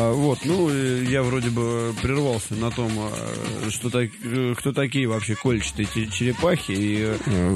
Я вроде бы прервался на том, кто такие вообще кольчатые черепахи. И,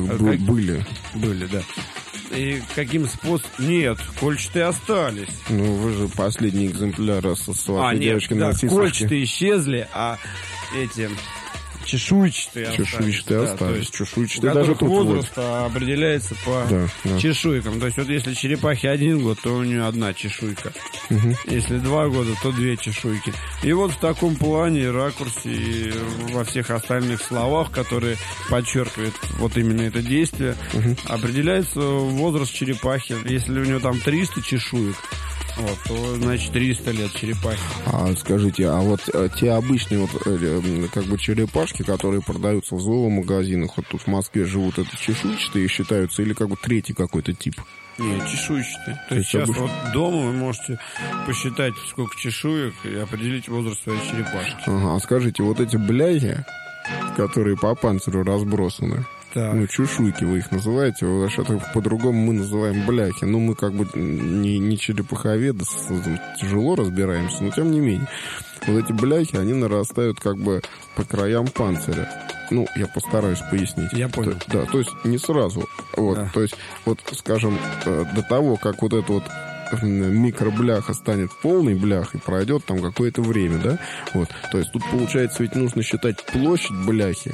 Были, да. И каким способом... Нет, кольчатые остались. Ну, вы же последний экземпляр с вашей девочкой-нарциссочки. Кольчатые исчезли, а эти... Чешуйчатые остались. Чешуйчатые даже тут возраст определяется по чешуйкам. То есть вот если черепахе 1 год, то у нее 1 чешуйка. Если 2 года, то 2 чешуйки. И вот в таком плане и ракурсе, и во всех остальных словах, которые подчеркивают вот именно это действие, определяется возраст черепахи. Если у нее там 300 чешуек, то, значит, 300 лет черепахи. Скажите, а вот те обычные черепашки, которые продаются в зоомагазинах, вот тут в Москве живут, это чешуйчатые считаются или третий какой-то тип? Нет, чешуйчатые. То есть сейчас вот дома вы можете посчитать, сколько чешуек, и определить возраст своей черепашки. А скажите, вот эти бляхи, которые по панцирю разбросаны, чешуйки вы их называете, вообще-то по-другому мы называем бляхи. Мы не черепаховеды, тяжело разбираемся, но тем не менее. Вот эти бляхи, они нарастают по краям панциря. Я постараюсь пояснить. Я понял. То есть не сразу. То есть, скажем, до того, как вот эта микробляха станет полной бляхой, пройдет там какое-то время, да? То есть тут, получается, ведь нужно считать площадь бляхи.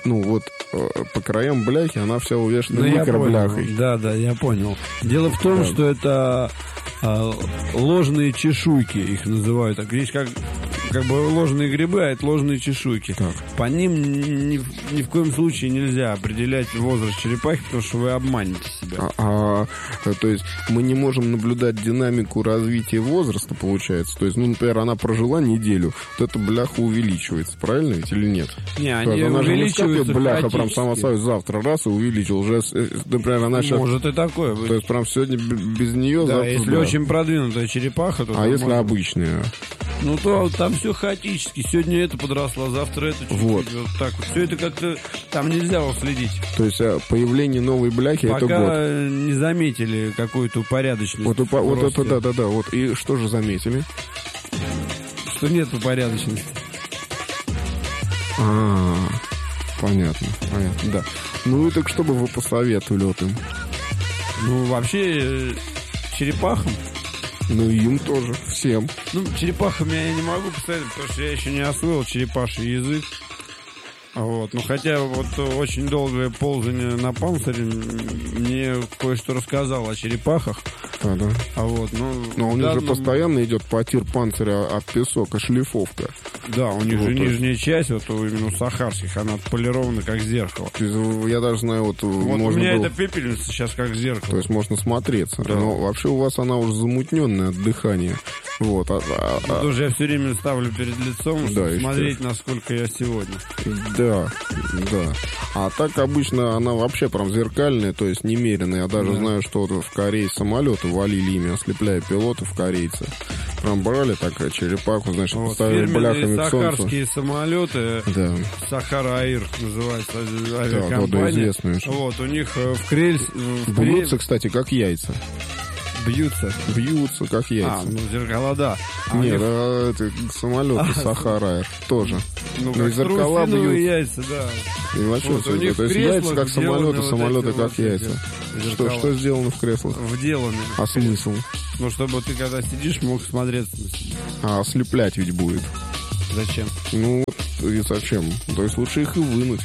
По краям бляхи она вся увешана микробляхой. Да, я понял. Дело в том, что это ложные чешуйки, их называют. Так, здесь ложные грибы, а это ложные чешуйки. Так. По ним ни в коем случае нельзя определять возраст черепахи, потому что вы обманете себя. То есть мы не можем наблюдать динамику развития возраста, получается. То есть, например, она прожила неделю, вот эта бляха увеличивается, правильно ведь или нет? Не, они увеличиваются. Бляха прям сама собой завтра раз и увеличил. Уже, например, она сейчас... Может и такое быть. То есть прям сегодня без нее завтра... Если очень продвинутая черепаха, то... если обычная? То там все хаотически. Сегодня это подросла, завтра это чуть-чуть. Вот так вот. Все это как-то... Там нельзя уследить. То есть появление новой бляхи это год? Пока не заметили какую-то упорядоченность. Вот и что же заметили? Что нет упорядоченности. Понятно, да. И так что бы вы посоветовали им? Вообще, черепахам. Им тоже, всем. Черепахам я не могу посоветовать, потому что я еще не освоил черепаший язык. Хотя очень долгое ползание на панцире мне кое-что рассказал о черепахах. Да. Но у них же постоянно идет потир панциря от песок, шлифовка. Да, у них же нижняя часть, именно у сахарских, она отполирована как зеркало. Я даже знаю, у меня эта пепельница сейчас как зеркало. То есть можно смотреться. Да. Но вообще у вас она уже замутненная от дыхания. Тоже я все время ставлю перед лицом, чтобы смотреть, насколько я сегодня. Да. А так обычно она вообще прям зеркальная, то есть немеренная. Я даже знаю, что в Корее самолеты валили ими, ослепляя пилотов корейцы. Прям брали так черепаху, ставили бляхами к солнцу. Сахарские самолеты, Сахара Аир называется авиакомпания. Да, известная. У них в крельс... Бьются, кстати, как яйца. Бьются, как яйца. Зеркала, да. Нет, это самолеты Сахара тоже. Зеркала бьются. Яйца, да. То есть яйца как самолеты как яйца. Что сделано в креслах? Вделано. А смысл? Чтобы ты, когда сидишь, мог смотреться на себя. Ослеплять ведь будет. Зачем? И зачем? То есть лучше их и вынуть.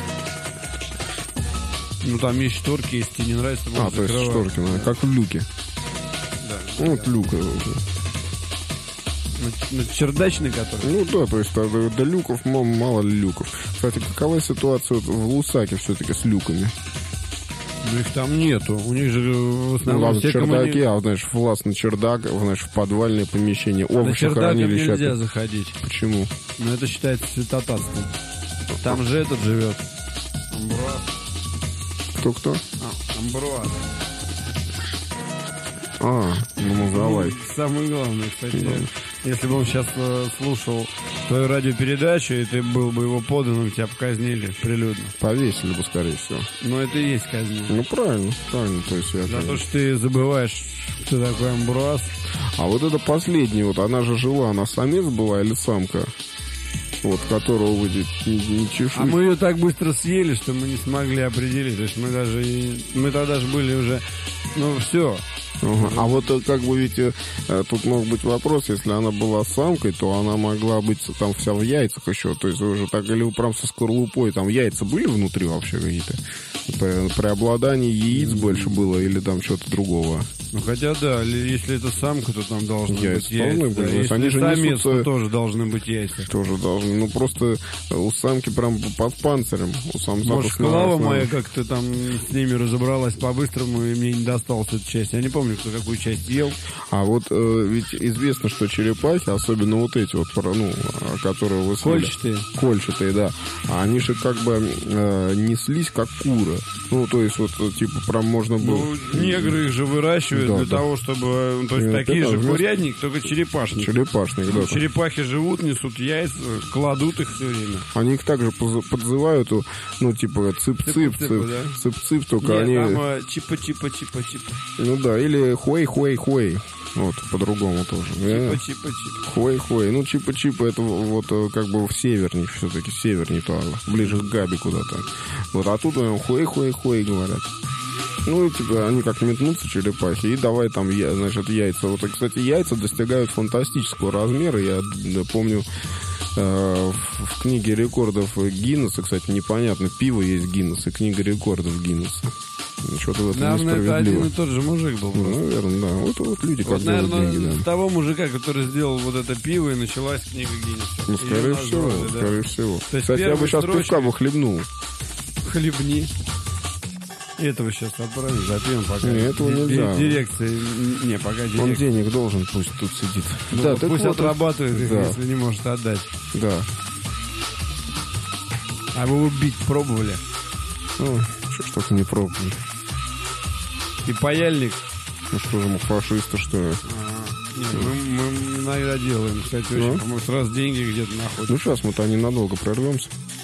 Там есть шторки, если тебе не нравится, можно то есть шторки, как в люке. Да. Люк. Чердачный который? То есть до люков мало ли люков. Кстати, какова ситуация в Лусаке все-таки с люками? Их там нету. У них же в основном чердаки, влаз на чердак, в подвальное помещение. Овощи хранилища. Нельзя заходить. Почему? Это считается святотатством. Там же этот живет. Амбруаз. Кто? Амбруаз. Мазалай. Самое главное, кстати, если бы он сейчас слушал твою радиопередачу, и ты был бы его подданным, тебя бы казнили прилюдно. Повесили бы, скорее всего. Но это и есть казнь. Ну, правильно. То есть за то, что ты забываешь, кто такой Амбруаз. А вот это последний, вот она же жила, она самец была или самка? Вот, которого выйдет не чешуйка. А мы ее так быстро съели, что мы не смогли определить. То есть мы тогда же были уже, все. А вот как бы ведь тут мог быть вопрос, если она была самкой, то она могла быть там вся в яйцах еще. То есть уже так, или прям со скорлупой, там яйца были внутри вообще какие-то? Преобладание яиц больше было или там что-то другого? Ну, хотя, да, если это самка, то там должны быть яйца. Да. Если они же самец, несутся... то тоже должны быть яйца. Тоже должны. Ну, просто у самки прям под панцирем. У самца. Может, Клава моя как-то там с ними разобралась по-быстрому, и мне не досталась эта часть. Я не помню, кто какую часть ел. А вот ведь известно, что черепахи, особенно вот эти вот, которые вы съели. Кольчатые, да. А они же как бы неслись как куры. Ну, то есть вот, типа, прям можно было... Ну, негры их же выращивают для того, чтобы... То есть такие же курятник, только черепашник. Черепашник, да. Черепахи живут, несут яйца, кладут их все время. Они их также подзывают, ну, типа, цып-цып, цып-цып, только нет, они... там чипа-чипа-чипа-чипа. Ну да, или хуэй-хуэй-хуэй. Вот, по-другому тоже. Чипа-чипа-чипа. Хуэй-хуэй. Ну, чипа-чипа, это вот как бы в северней, все-таки северней то, ближе к Габи куда-то. Вот, а тут хуэй-хуэй-хуэй говорят. Ну, и типа, они как метнутся, черепахи, и давай там, значит, яйца. Вот, и, кстати, яйца достигают фантастического размера. Я помню, в книге рекордов Гиннесса, кстати, непонятно, пиво есть Гиннесс, и книга рекордов Гиннесса. Что-то в этом наверное, несправедливо. это один и тот же мужик был. Ну, наверное, да. Вот люди как делают деньги, да. С того мужика, который сделал вот это пиво, и началась книга Гиннесса. Ну, скорее всего. То есть кстати, я бы сейчас пивка бы хлебнул. Хлебни. Этого сейчас отправим, запьем, пока. Нет, этого нельзя. Дирекция. Не, пока дирекция. Он денег должен, пусть тут сидит. Ну, да, пусть вот отрабатывает их, да. Если не может отдать. Да. А вы убить пробовали? Ой, что-то не пробовали. И паяльник? Ну что же, мы фашисты, что ли? Нет, мы иногда делаем. Кстати, очень, по-моему, сразу деньги где-то находим. Ну сейчас мы-то ненадолго прорвемся.